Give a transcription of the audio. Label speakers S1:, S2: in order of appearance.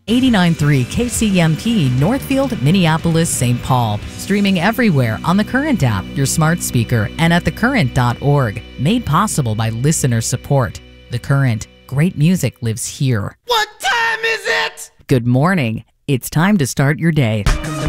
S1: 89.3 KCMP, Northfield, Minneapolis, St. Paul. Streaming everywhere on the Current app, your smart speaker, and at thecurrent.org. Made possible by listener support. The Current. Great music lives here.
S2: What time is it?
S1: Good morning. It's time to start your day.